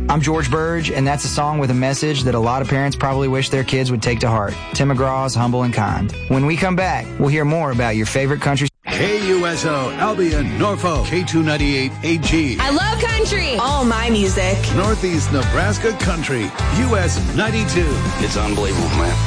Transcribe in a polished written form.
I'm George Burge, and that's a song with a message that a lot of parents probably wish their kids would take to heart. Tim McGraw's Humble and Kind. When we come back, we'll hear more about your favorite country. KUSO, Albion, Norfolk, K298 AG. I love country. All my music. Northeast Nebraska Country, US 92. It's unbelievable, man.